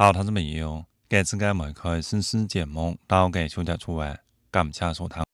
好，同志朋友，这次嘅每开新视节目到嘅收听出来，感谢收听。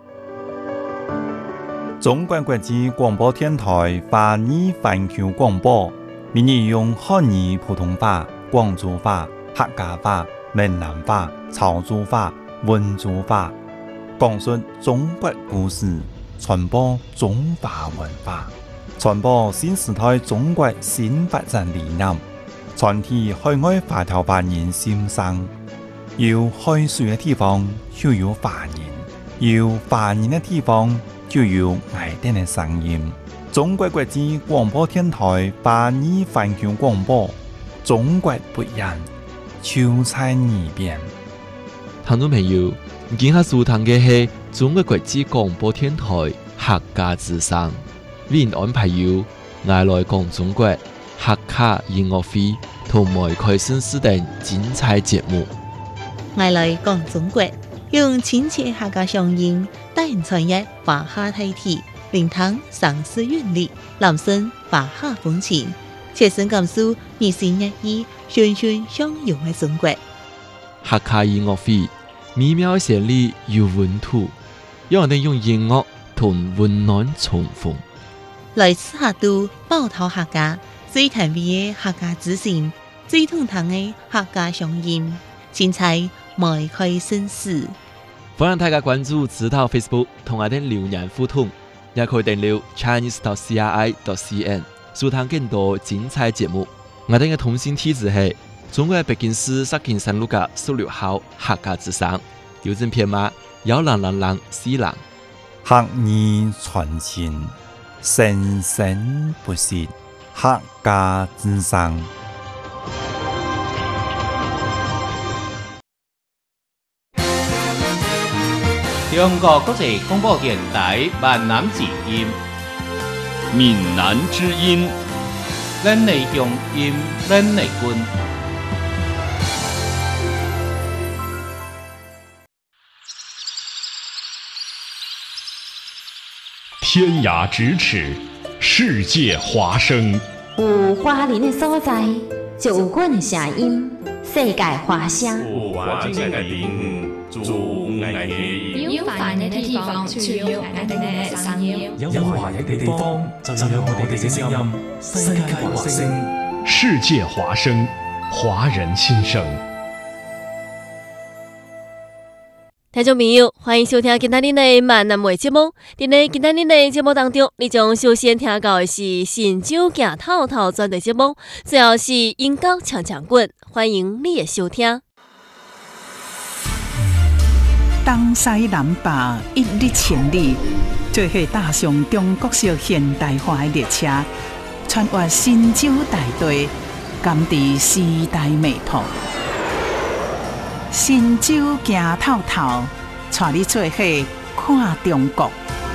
中国国际广播电台华语环球广播，每日用汉语普通话、广州话、客家话、闽南话、潮州话、温州话，讲述中国故事，传播中华文化，传播新时代中国新发展理念。全体海外华侨华人心声，有海水的地方就有华人，有华人的地方就有爱丁的声音。中国国际广播电台华语环球广播，中国不一样，就在耳边。 听众朋友，今下收听的是中国国际广播电台客家之声，为您安排有爱来讲中国客家音乐会同埋开新视等精彩节目。 爱来讲中国，用亲切客家乡音，带人传阅华夏大体，聆听上世韵律，揽声华夏风情，切身感受日新月异、循循相融的中国。 客家音乐会美妙旋律有温度，让我哋用音乐同温暖重逢。 来自客都宝岛客家。最甜美的客家之声，最通透的客家乡音，精彩迈开新事。 欢迎大家关注指导 Facebook 同我哋留言互动，也可以订阅 chinese.cri.cn 收聽更多精彩節目。我哋嘅通訊地址係中國北京市石景山路嘅16號客家之聲，郵政編碼10004 客語傳情，生生不息。客家之聲。 中國國際廣播電台閩南之音， 閩南之音， 咱的鄉音，咱的根。 天涯咫尺，世界華聲。 有華人的所在，就有阮的聲音。世界華聲。 有華人的地方，就有愛的音。 有華人的地方，就有愛的聲音。 有華人的地方，就有我哋嘅聲音。世界華聲， 世界華聲，華人心聲。 聽眾朋友，歡迎收聽今天的閩南話節目。在今天的節目當中，你將首先聽到的是新酒行透透專題節目，最後是音樂唱唱滾，歡迎你的收聽。 東西南北一日千里，做伙踏上中國式現代化的列車，穿越新酒大地，甘知時代脈搏。新酒行透透，帶你做伙看中國。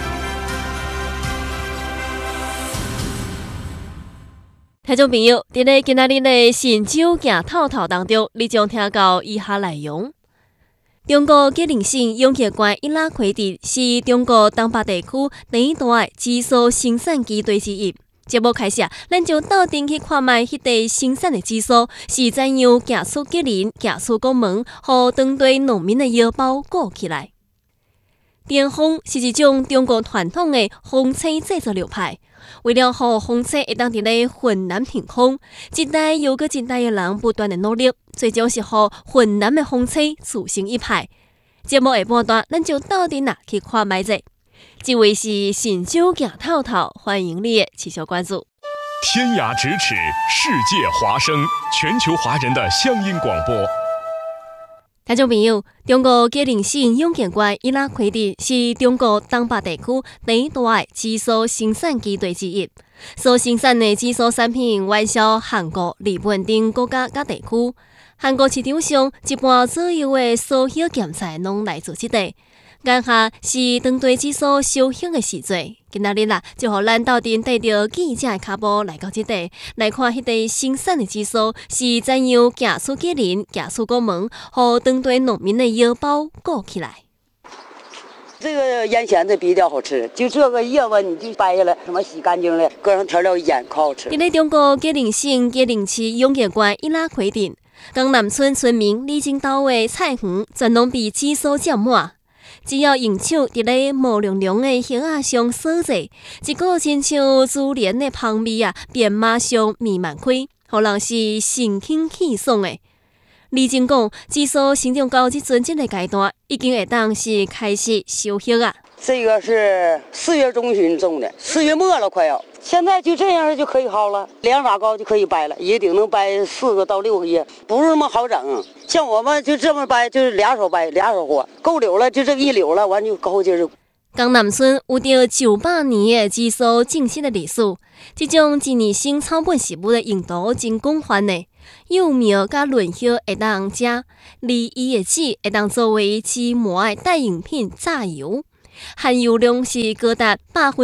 聽眾朋友，在今仔日的新酒行透透當中，你將聽到以下內容：中國吉林省永協縣伊拉奎地是中國東北地區第一大的紫蘇生產基地之一。節目開始，咱就到陣去看賣迄地生產的紫蘇是怎樣行出吉林、行出國門，和當地農民的腰包顧起來。電風是一種中國傳統的風車製作流派，為了讓風車會當佇咧雲南停空，一代又個一代的人不斷的努力，最終是讓雲南的風車自成一派。節目下半段，咱就到陣去看賣者。這位是新酒行透透，歡迎你持續關注。 天涯咫尺，世界華聲，全球華人的鄉音廣播。 聽眾朋友，中國吉林省永協縣伊拉奎地是中國東北地區第一大的紫蘇生產基地之一，所生產的紫蘇產品外銷韓國、日本等國家甲地區。韓國市場上一半左右的所有檢材攏來自這地。眼下是當地紫蘇燒香的時節，今仔日啦，就互咱到陣帶着記者的腳步來到這地，來看迄地生產的紫蘇是怎樣行出吉林、行出國門，互當地農民的腰包顧起來。 這個鹽餡子比較好吃，就這個葉子你就掰下來，什麼洗乾淨了，擱上調料醃，可好吃。 在中國吉林省吉林市永協縣伊拉奎地， 江南村村民李金刀的菜园全拢被紫苏占满，只要用手伫咧毛亮亮的叶仔上扫者，一股亲像自然的香味便马上弥漫开，互人是神清气爽的。李金讲，紫苏生长到即阵这个阶段，已经会当是开始收获啊。 这个是4月中旬种的，4月末了快要。现在就这样就可以薅了，2拃高就可以掰了，一顶能掰4个到6个叶，不是那么好整。像我们就这么掰，就是2手掰，2手活，够绺了就这一绺了，完就高劲儿。 江南村有着900年的紫苏种植的历史，这种一年生草本植物的用途真广泛呢。幼苗甲嫩叶会当食，而伊的籽会当作为芝麻的代用品榨油，含油量是高达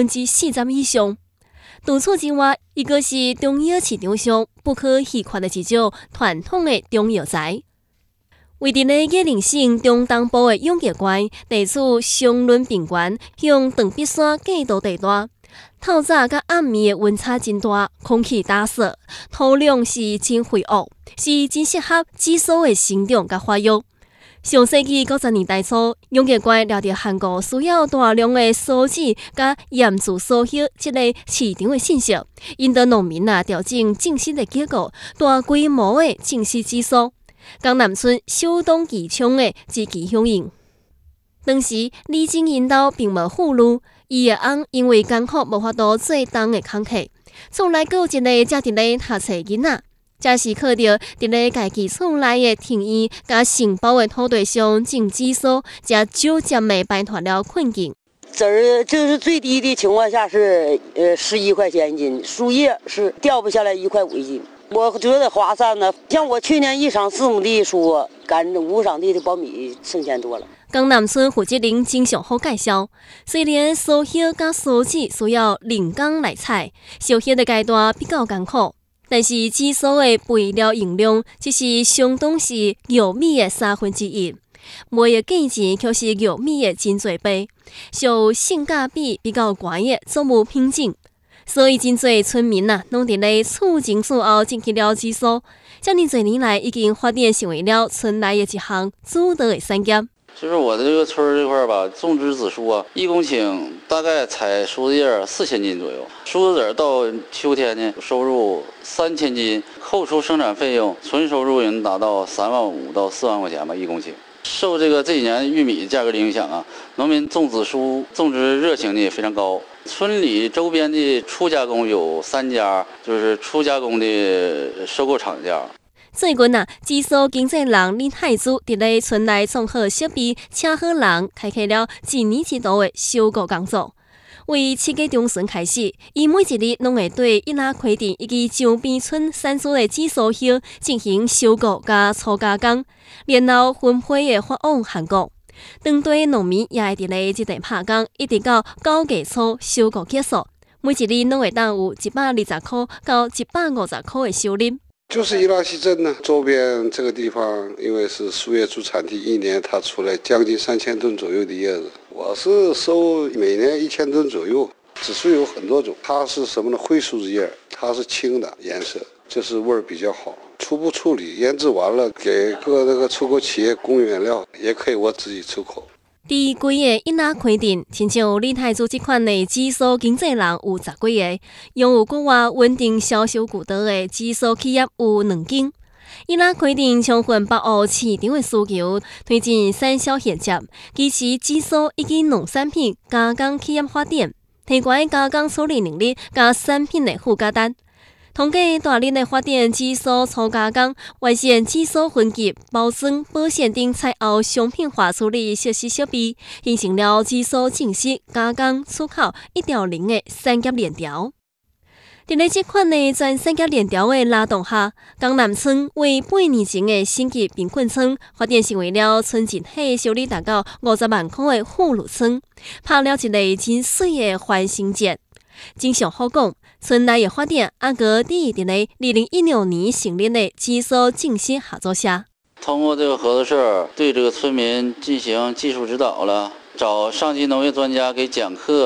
40%以上。除此之外，伊阁是中药市场上不可或缺的一种传统的中药材。位伫咧叶林省中东部的永吉县，地处相邻平原，向长壁山过渡地带。透早甲暗暝的温差真大，空气打湿，土壤是真肥沃，是真适合紫苏的生长甲发育。上世纪90年代初，永吉县了着韩国需要大量的苏籽甲盐渍苏叶这类市场的信息，引导农民调整种植的结果，大规模的种植紫苏。江南村首当其冲的积极响应。当时李金因兜并无富裕，伊的翁因为艰苦无法度做冬的工课，厝内阁有一个正伫咧读册囡仔，才是靠着伫咧家己厝内的田园甲承包的土地上种紫苏，才逐渐的摆脱了困境。 籽儿就是最低的情况下是11块钱一斤，树叶是掉不下来1块5一斤。我觉得划算呢，像我去年1场4亩地蔬，干5场地的苞米剩钱多了。 江南村负责人经常好介绍，虽然苏叶甲苏籽需要人工来采，收获的阶段比较艰苦，但是紫苏的肥料用量只是相当是玉米的1/3，卖的价钱却是玉米的真侪倍，属性价比比较高的作物品种。所以真侪村民拢伫咧厝前厝后种起了紫苏，这么多年来已经发展成为了村内的一项主要的产业。 就是我的这个村这块吧，种植紫苏1公顷大概采苏叶4000斤左右，苏子到秋天呢收入3000斤，扣除生产费用，纯收入能达到3万5到4万块钱吧1公顷。受这几年玉米价格的影响农民种紫苏种植热情呢也非常高。村里周边的初加工有3家，就是初加工的收购厂家。 最近紫苏经济人林海珠伫咧村内综合设备请好人，开启了1年1度的收购工作。为7月中旬开始，伊每一日拢会对伊拉开店以及周边村产出的紫苏叶进行收购加粗加工，然后分配的发往韩国。当地农民也会伫咧这地拍工，一直到9月初收购结束，每一日拢会当有120块到150块的收入。 就是伊拉西镇呢，周边这个地方，因为是苏叶主产地，一年它出来将近3000吨左右的叶子。我是收每年1000吨左右。紫苏有很多种，它是什么呢？灰苏子叶，它是青的颜色，就是味儿比较好。初步处理，腌制完了，给各那个出口企业供原料，也可以我自己出口。 伫规个伊拉开店，亲像林海珠这款的紫苏经纪人有10几个，拥有国外稳定销售渠道的紫苏企业有2间。伊拉开店充分把握市场的需求，推进产销衔接，支持紫苏以及农产品加工企业发展，提高加工处理能力加产品的附加值。通过大力的发展紫苏粗加工，完善紫苏分级、包装、保鲜等采后商品化处理设施设备，形成了紫苏种植、加工、出口1条龙的产业链条。伫咧这款的全产业链条的拉动下，江南村为8年前的升级贫困村，发展成为了村整体收入达到50万块的富裕村，拍了一个真水的翻新节。真相好讲，村内的发展还阁伫咧2016年成立的紫苏种植合作社。 通过这个合作社，对这个村民进行技术指导了，找上级农业专家给讲课，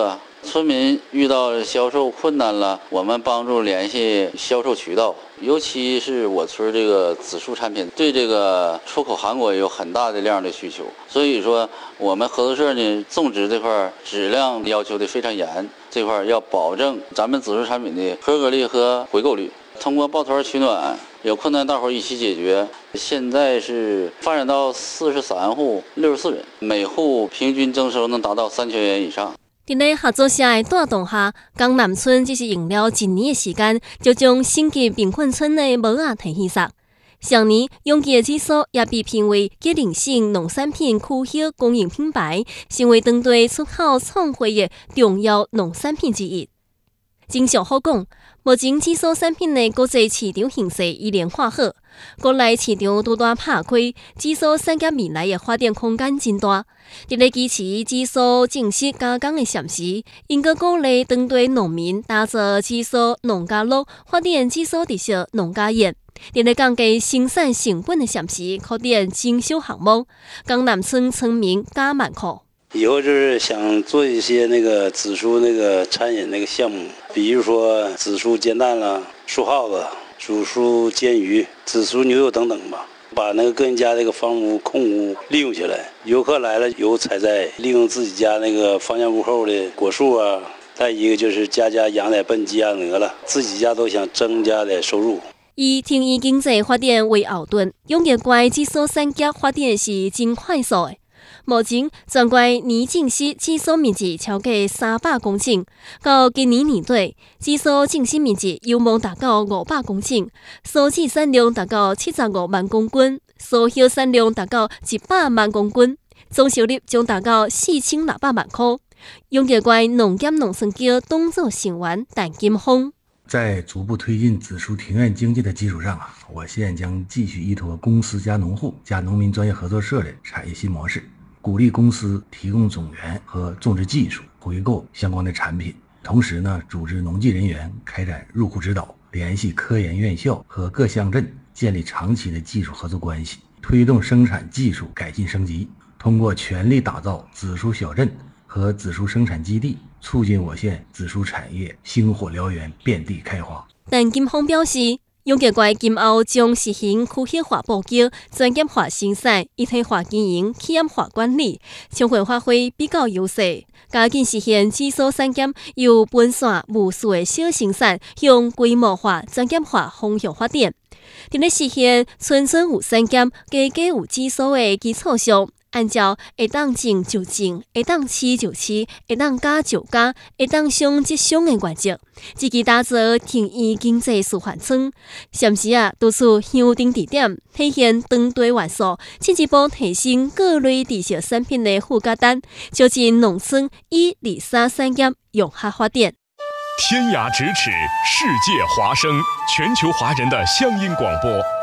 村民遇到销售困难了，我们帮助联系销售渠道。尤其是我村这个紫苏产品对这个出口韩国有很大的量的需求，所以说我们合作社呢种植这块质量要求的非常严，这块要保证咱们紫苏产品的合格率和回购率。通过抱团取暖，有困难大伙一起解决。现在是发展到43户64人，每户平均征收能达到3000元以上。 伫咧合作社的带动下，江南村只是用了1年的时间，就将升级贫困村的帽仔提起上。上年，永吉的紫苏也被评为吉林省农产品区域公营品牌，成为当地出口创汇的重要农产品之一。真相好讲，目前紫苏产品的国际市场形势依然看好，国内市场拄大拍开，紫苏产业未来的发展空间真大。伫咧支持紫苏正式加工的同时，应该鼓励当地农民打造紫苏农家乐，发展紫苏特色农家宴。伫咧降低生产成本的同时，扩展经销项目。江南村村民加满口。 以后就是想做一些那个紫苏那个餐饮那个项目，比如说紫苏煎蛋啦、素耗子、紫苏煎鱼、紫苏牛肉等等吧，把那个个人家这个房屋空屋利用起来。游客来了有采摘，利用自己家那个房前屋后的果树啊。再一个就是家家养点笨鸡鸭鹅了，自己家都想增加点收入。 以天然经济发展为后盾，永吉县紫苏产业发展是真快速的。目前，全县年净室紫苏面积超过300公顷，到今年年底，紫苏净室面积有望达到500公顷，蔬菜产量达到75万公斤，所销产量达到100万公斤，总收入将达到4600万块。永吉县农业农村局董座成员陈金峰。 在逐步推进紫苏庭院经济的基础上我县将继续依托公司加农户加农民专业合作社的产业新模式，鼓励公司提供种源和种植技术，回购相关的产品。同时呢，组织农技人员开展入户指导，联系科研院校和各乡镇建立长期的技术合作关系，推动生产技术改进升级，通过全力打造紫苏小镇和紫苏生产基地，促进我县紫苏产业星火燎原，遍地开花。 陈金峰表示，永吉县今后将实行区域化布局、专业化生产、一体化经营、企业化管理，充分发挥比较优势，加紧实现紫苏产业由分散无数的小生产向规模化、专业化方向发展。伫咧实现村村有产业、家家有紫苏的基础上，按照会当种就种，会当饲就饲，会当加就加，会当上即上的原则，积极打造田园经济示范村。同时督促乡镇地点，体现当地元素，进一步提升各类地色产品的附加值，促进农村以二三产业融合发展。 天涯咫尺，世界华声，全球华人的乡音广播。